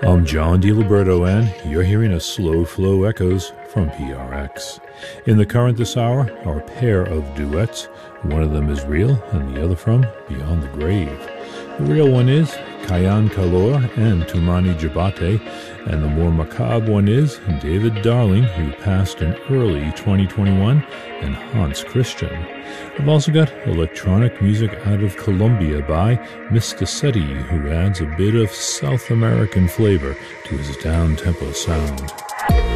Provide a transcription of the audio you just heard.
I'm John DiLiberto, and you're hearing a Slow Flow Echoes from PRX. In the current this hour, our pair of duets. One of them is real, and the other from Beyond the Grave. The real one is Kayan Kalor and Tumani Jabate, and the more macabre one is David Darling, who passed in early 2021, and Hans Christian. I've also got electronic music out of Colombia by Mr. Seti, who adds a bit of South American flavor to his down-tempo sound.